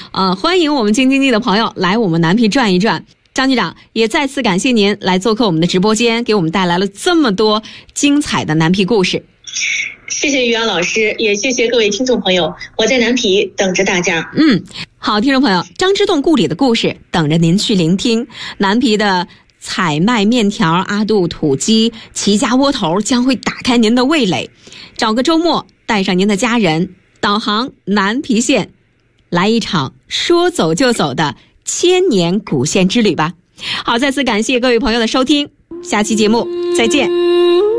欢迎我们京津冀的朋友来我们南皮转一转。张局长也再次感谢您来做客我们的直播间，给我们带来了这么多精彩的南皮故事。 谢谢于洋老师，也谢谢各位听众朋友，我在南皮等着大家。 好，听众朋友，张之洞故里的故事等着您去聆听。南皮的采麦面条、阿杜土鸡、齐家窝头将会打开您的味蕾。找个周末，带上您的家人，导航南皮县，来一场说走就走的千年古县之旅吧。好，再次感谢各位朋友的收听，下期节目再见。